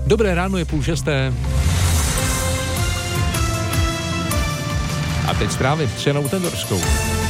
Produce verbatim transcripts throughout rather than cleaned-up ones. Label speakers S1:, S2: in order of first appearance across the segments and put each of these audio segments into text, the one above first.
S1: Dobré ráno, je půl šesté. A teď zprávy s Janou Tendorskou.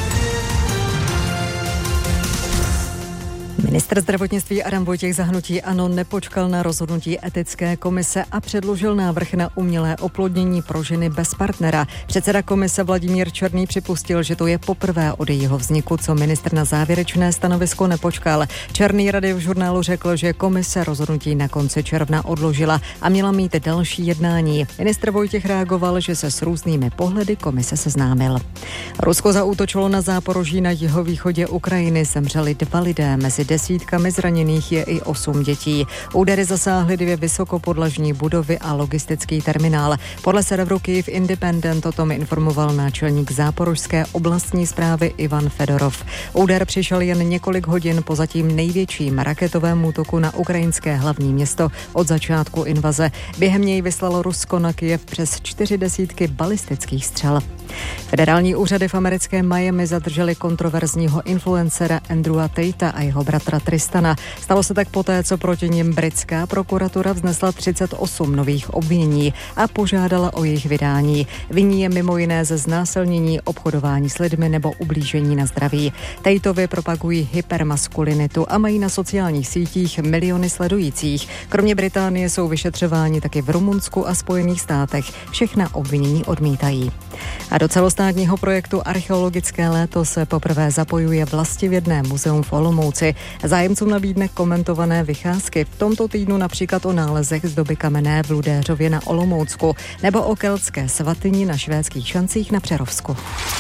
S2: Ministr zdravotnictví Adam Vojtěch za hnutí ANO nepočkal na rozhodnutí etické komise a předložil návrh na umělé oplodnění pro ženy bez partnera. Předseda komise Vladimír Černý připustil, že to je poprvé od jejího vzniku, co ministr na závěrečné stanovisko nepočkal. Černý Radiožurnálu řekl, že komise rozhodnutí na konci června odložila a měla mít další jednání. Ministr Vojtěch reagoval, že se s různými pohledy komise seznámil. Rusko zaútočilo na Záporoží na jihovýchodě Ukrajiny. Zemřeli dva lidé, mezi desítkami zraněných je i osm dětí. Údery zasáhly dvě vysokopodlažní budovy a logistický terminál. Podle serveru Kyiv Independent o tom informoval náčelník záporožské oblastní správy Ivan Fedorov. Úder přišel jen několik hodin po zatím největším raketovém útoku na ukrajinské hlavní město od začátku invaze. Během něj vyslalo Rusko na Kyjev přes čtyři desítky balistických střel. Federální úřady v americkém Miami zadrželi kontroverzního influencera Andrewa Tatea a jeho bratra Tristana. Stalo se tak poté, co proti nim britská prokuratura vznesla třicet osm nových obvinění a požádala o jejich vydání. Viní je mimo jiné ze znásilnění, obchodování s lidmi nebo ublížení na zdraví. Tateovi propagují hypermaskulinitu a mají na sociálních sítích miliony sledujících. Kromě Británie jsou vyšetřováni taky v Rumunsku a Spojených státech. Všechna obvinění odmítají. A do celostátního projektu Archeologické léto se poprvé zapojuje Vlastivědné muzeum v Olomouci. Zájemcům nabídne komentované vycházky. V tomto týdnu například o nálezech z doby kamenné v Ludéřově na Olomoucku nebo o keltské svatyni na švédských šancích na Přerovsku.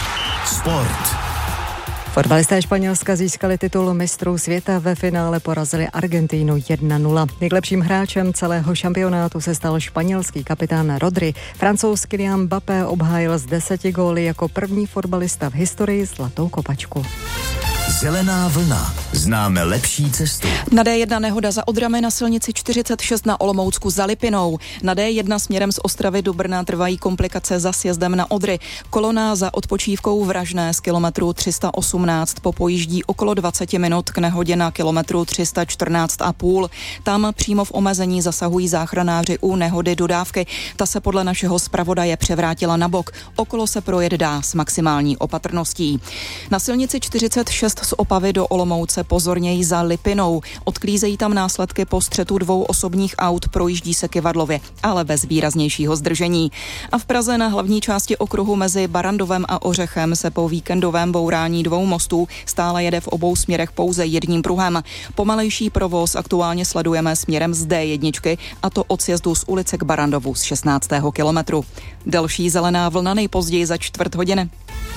S3: Sport.
S2: Fotbalisté Španělska získali titul mistrů světa, ve finále porazili Argentínu jedna nula. Nejlepším hráčem celého šampionátu se stal španělský kapitán Rodri. Francouz Kylian Mbappé obhájil z deseti góly jako první fotbalista v historii zlatou kopačku.
S3: Zelená vlna. Známe lepší cestu.
S4: Na dé jedna nehoda za Odrami na silnici čtyřicet šest na Olomoucku za Lipinou. Na dé jedna směrem z Ostravy do Brna trvají komplikace za sjezdem na Odry. Kolona za odpočívkou v Ražné z kilometru tři sta osmnáct popojíždí okolo dvacet minut k nehodě na kilometru tři sta čtrnáct a půl. Tam přímo v omezení zasahují záchranáři u nehody dodávky. Ta se podle našeho zpravodaje převrátila na bok. Okolo se projet dá s maximální opatrností. Na silnici čtyřicet šest z Opavy do Olomouce pozorněji za Lipinou. Odklízejí tam následky po střetu dvou osobních aut, projíždí se kyvadlově, ale bez výraznějšího zdržení. A v Praze na hlavní části okruhu mezi Barandovem a Ořechem se po víkendovém bourání dvou mostů stále jede v obou směrech pouze jedním pruhem. Pomalejší provoz aktuálně sledujeme směrem z dé jedna, a to od sjezdu z ulice k Barandovu z šestnáctého kilometru. Další zelená vlna nejpozději za čtvrt hodiny.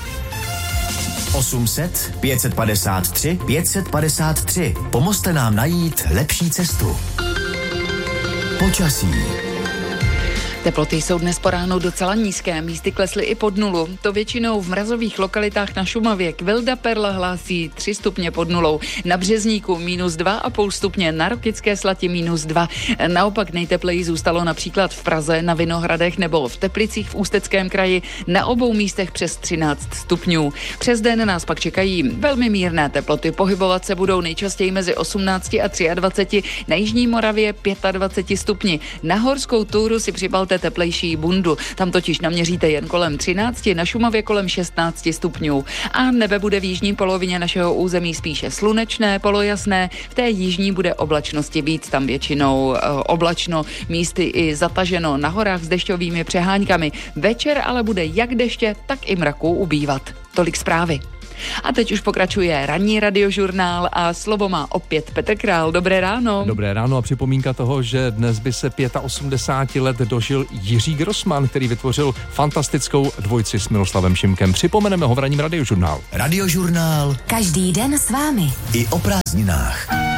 S3: osm set, pět set padesát tři, pět set padesát tři. Pomozte nám najít lepší cestu. Počasí.
S5: Teploty jsou dnes po ránu docela nízké, místy klesly i pod nulu. To většinou v mrazových lokalitách na Šumavě. Kvilda Perla hlásí tři stupně pod nulou. Na Březníku minus dva a půl stupně, na Rokycké Slatě minus dva. Naopak nejtepleji zůstalo například v Praze, na Vinohradech nebo v Teplicích v Ústeckém kraji. Na obou místech přes třináct stupňů. Přes den nás pak čekají velmi mírné teploty. Pohybovat se budou nejčastěji mezi osmnácti a dvaceti tři, na Jižní Moravě dvaceti pěti stupni. Na horskou túru si přibalte teplejší bundu. Tam totiž naměříte jen kolem třinácti, na Šumavě kolem šestnácti stupňů. A nebe bude v jižní polovině našeho území spíše slunečné, polojasné. V té jižní bude oblačnosti víc, tam většinou e, oblačno, místy i zataženo, na horách s dešťovými přeháňkami. Večer ale bude jak deště, tak i mraků ubývat. Tolik zprávy. A teď už pokračuje ranní radiožurnál a slovo má opět Petr Král. Dobré ráno.
S1: Dobré ráno a připomínka toho, že dnes by se osmdesáti pěti let dožil Jiří Grossman, který vytvořil fantastickou dvojici s Miroslavem Šimkem. Připomeneme ho v ranním radiožurnálu.
S3: Radiožurnál.
S6: Každý den s vámi.
S3: I o prázdninách.